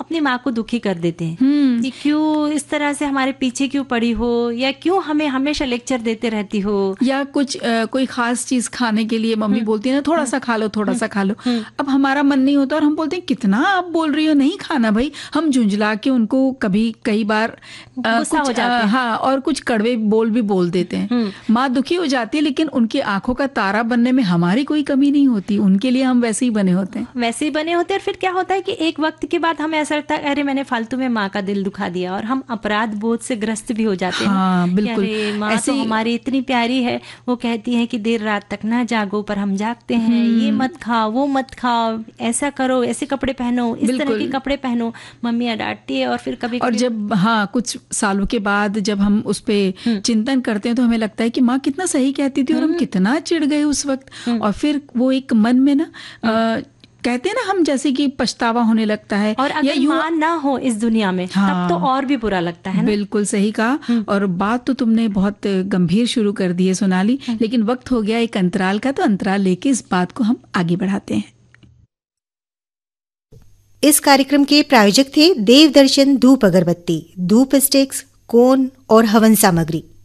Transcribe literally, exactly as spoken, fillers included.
अपनी माँ को दुखी कर देते हैं कि क्यों इस तरह से हमारे पीछे क्यों पड़ी हो, या क्यों हमें हमेशा लेक्चर देते रहती हो, या कुछ आ, कोई खास चीज खाने के लिए मम्मी बोलती है ना थोड़ा सा खा लो थोड़ा सा खा लो, अब हमारा मन नहीं होता और हम बोलते हैं कितना आप बोल रही हो, नहीं खाना भाई। हम झुंझला के उनको कभी कई बार आ, गुस्सा कुछ हो जाते हैं। हाँ, और कुछ कड़वे बोल भी बोल देते हैं। माँ दुखी हो जाती है, लेकिन उनकी आंखों का तारा बनने में हमारी कोई कमी नहीं होती, उनके लिए हम वैसे ही बने होते हैं वैसे ही बने होते हैं। फिर क्या होता है कि एक वक्त के बाद हमें ऐसा लगता है अरे मैंने फालतू में माँ का दिल दुखा दिया, और हम अपराध बोध से ग्रस्त भी हो जाते हैं। हाँ, बिल्कुल। अरे माँ तो हमारी इतनी प्यारी है, वो कहती है कि देर रात तक ना जागो, पर हम जागते हैं, ये मत खाओ वो मत खाओ, ऐसा करो, ऐसे कपड़े पहनो, इस तरह के कपड़े पहनो, मम्मी डांटती है। और फिर कभी और कभी जब हाँ कुछ सालों के बाद जब हम उस पे चिंतन करते हैं तो हमें लगता है कि माँ कितना सही कहती थी और हम कितना चिढ़ गए उस वक्त। और फिर वो एक मन में ना आ, कहते हैं ना हम जैसे कि पछतावा होने लगता है। और अगर माँ ना हो इस दुनिया में, हाँ, तब तो और भी बुरा लगता है ना। बिल्कुल सही कहा। और बात तो तुमने बहुत गंभीर शुरू कर दी है सोनाली, लेकिन वक्त हो गया एक अंतराल का, तो अंतराल लेके इस बात को हम आगे बढ़ाते हैं। इस कार्यक्रम के प्रायोजक थे देवदर्शन धूप अगरबत्ती, धूप स्टिक्स, कोन और हवन सामग्री।